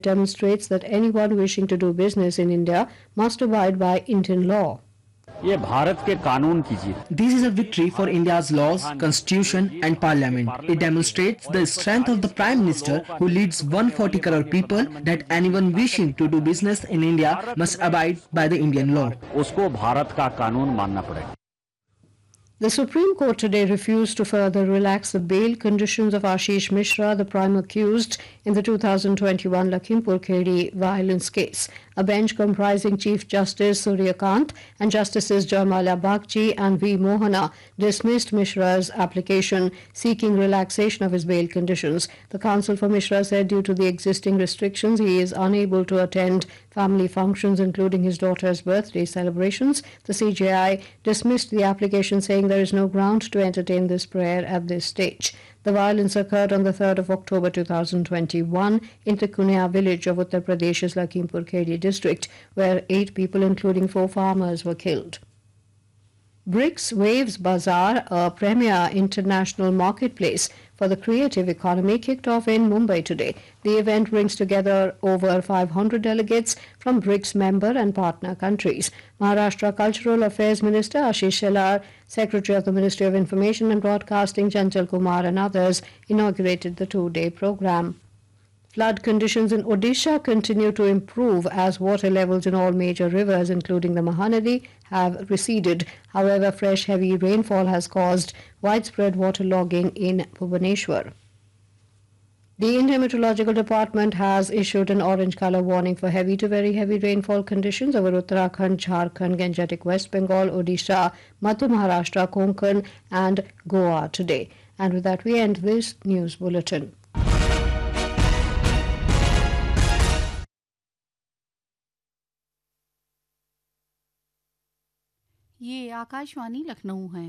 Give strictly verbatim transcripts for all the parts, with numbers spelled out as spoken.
demonstrates that anyone wishing to do business in India must abide by Indian law. ये भारत के कानून की जीत. This is a victory for India's laws, constitution and parliament. It demonstrates the strength of the Prime Minister who leads one hundred forty crore people that anyone wishing to do business in India must abide by the Indian law. उसको भारत का कानून मानना पड़ेगा. The Supreme Court today refused to further relax the bail conditions of Ashish Mishra, the prime accused in the two thousand twenty-one Lakhimpur Kheri violence case. A bench comprising Chief Justice Surya Kant and Justices Jaimala Bagchi and V. Mohana dismissed Mishra's application seeking relaxation of his bail conditions. The counsel for Mishra said due to the existing restrictions, he is unable to attend family functions, including his daughter's birthday celebrations. The C J I dismissed the application, saying there is no ground to entertain this prayer at this stage. The violence occurred on the third of October two thousand twenty-one in the Kunia village of Uttar Pradesh's Lakhimpur Kheri district, where eight people, including four farmers, were killed. BRICS Waves Bazaar, a premier international marketplace for the creative economy, kicked off in Mumbai today. The event brings together over five hundred delegates from BRICS member and partner countries. Maharashtra Cultural Affairs Minister Ashish Shelar, Secretary of the Ministry of Information and Broadcasting Chanchal Kumar and others inaugurated the two-day program. Flood conditions in Odisha continue to improve as water levels in all major rivers, including the Mahanadi, have receded. However, fresh heavy rainfall has caused widespread waterlogging in Bhubaneswar. The Indian Meteorological Department has issued an orange color warning for heavy to very heavy rainfall conditions over Uttarakhand, Jharkhand, Gangetic West Bengal, Odisha, Madhya Maharashtra, Konkan and Goa today. And with that, we end this news bulletin. ये आकाशवाणी लखनऊ है.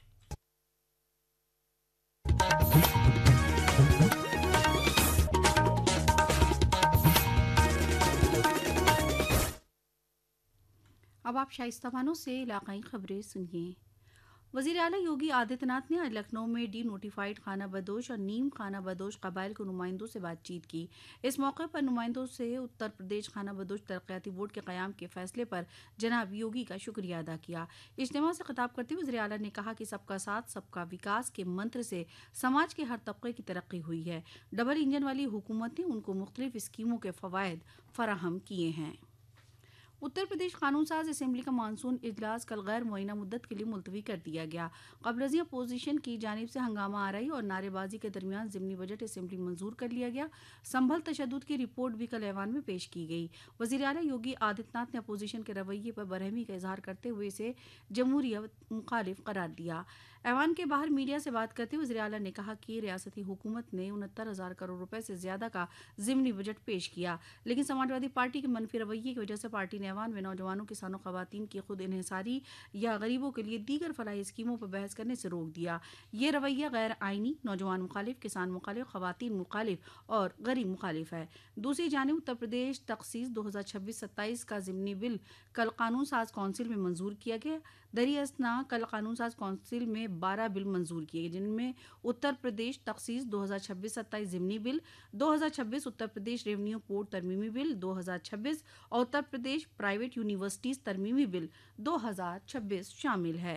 अब आप शाइस्ता बानो से इलाकाई खबरें सुनिए. वज़ीर आला योगी आदित्यनाथ ने आज लखनऊ में डी नोटिफाइड खाना बदोश और नीम खाना बदोश कबाइल के नुमाइंदों से बातचीत की. इस मौके पर नुमाइंदों से उत्तर प्रदेश खाना बदोश तरक्याती बोर्ड के क़याम के फैसले पर जनाब योगी का शुक्रिया अदा किया. इज्तिमा से खिताब करते हुए वज़ीर आला ने कहा कि सबका साथ सबका विकास के मंत्र से समाज के हर तबके की तरक्की हुई है. डबल इंजन वाली हुकूमत ने उनको मुख्तलिफ स्कीमों के फ़वाइद फराहम किए हैं. उत्तर प्रदेश कानून साज असेंबली का मानसून इजलास कल गैर मुअय्यना मुद्दत के लिए मुलतवी कर दिया गया. क़ब्लज़ी अपोजिशन की जानिब से हंगामा आराई और नारेबाजी के दरमियान ज़िमनी बजट असेंबली मंजूर कर लिया गया. संभल तशद्दुद की रिपोर्ट भी कल ऐवान में पेश की गई. वज़ीर आला योगी आदित्यनाथ ने अपोजिशन के रवैये पर बरहमी का इजहार करते हुए इसे जमहूरियत मुखालिफ करार दिया. ऐवान के बाहर मीडिया से बात करते हुए वज़ीर आला ने कहा कि रियासती हुकूमत ने उनहत्तर हज़ार करोड़ रुपए से ज़्यादा का ज़िमनी बजट पेश किया, लेकिन समाजवादी पार्टी के मनफी रवैये की वजह से पार्टी ने ऐवान में नौजवानों, किसानों, ख़वातीन की खुद इन्हिसारी या गरीबों के लिए दीगर फलाही स्कीमों पर बहस करने से रोक दिया. ये रवैया गैर आइनी, नौजवान मुखालिफ, किसान मुखालिफ, ख़वातीन मुखालिफ और गरीब मुखालिफ है. दूसरी जानिब उत्तर प्रदेश तखसीस दो हज़ार छब्बीस सत्ताईस का ज़िमनी बिल कल कानून साज कौंसिल में मंजूर किया गया. दरी असना कल कानून साज कौंसिल में बारह बिल मंजूर किए गए, जिनमें उत्तर प्रदेश तखसीस दो हज़ार छब्बीस सत्ताईस ज़िमनी बिल, दो हज़ार छब्बीस Uttar Pradesh revenue code तरमीमी bill दो हज़ार छब्बीस और Uttar Pradesh private universities तरमीमी bill दो हज़ार छब्बीस शामिल है.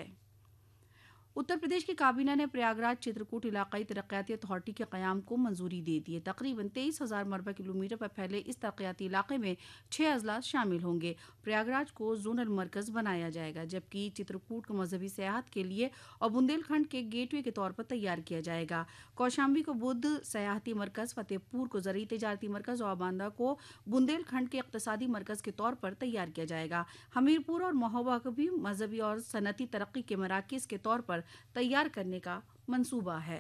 उत्तर प्रदेश की काबीना ने प्रयागराज चित्रकूट इलाकाई तरक्याती अथॉरिटी के क़याम को मंजूरी दे दी है. तकरीबन तेईस हज़ार मरबा किलोमीटर पर फैले इस तरक्याती इलाके में छः अजला शामिल होंगे. प्रयागराज को जोनल मरकज़ बनाया जाएगा, जबकि चित्रकूट को मजहबी सयाहत के लिए और बुंदेलखंड के गेटवे के तौर पर तैयार किया जाएगा. कौशाम्बी को बुद्ध सयाहती मरकज़, फतेहपुर को ज़रूरी तजारती मरकज़ और बांदा को बुंदेलखंड के इक़्तिसादी मरकज़ के तौर पर तैयार किया जाएगा. हमीरपुर और महोबा को भी मजहबी और सनती तरक्की के मराकज़ के तौर पर तैयार करने का मंसूबा है.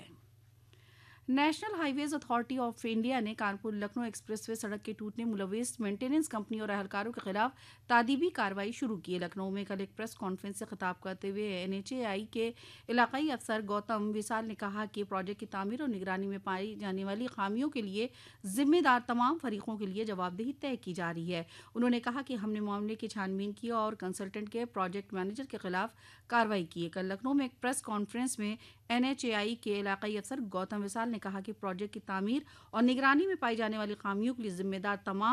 National highways authority of India ने कानपुर लखनऊ एक्सप्रेसवे सड़क के टूटने मुलविस मेंटेनेंस कंपनी और अहलकारों के खिलाफ तादीबी कार्रवाई शुरू की है. लखनऊ में कल एक प्रेस कॉन्फ्रेंस से खिताब करते हुए एन एच ए आई के इलाकाई अफसर गौतम विशाल ने कहा कि प्रोजेक्ट की तामीर और निगरानी में पाई जाने वाली खामियों के लिए जिम्मेदार तमाम फरीकों के लिए जवाबदेही तय की जा रही है. उन्होंने कहा कि हमने मामले की छानबीन की और कंसल्टेंट के प्रोजेक्ट मैनेजर के खिलाफ कार्रवाई की है. कल लखनऊ में एक प्रेस कॉन्फ्रेंस में एन एच ए आई के इलाकाई अफसर गौतम विशाल ने कहा कि प्रोजेक्ट की तामीर और निगरानी में पाई जाने वाली खामियों के लिए जिम्मेदार तमाम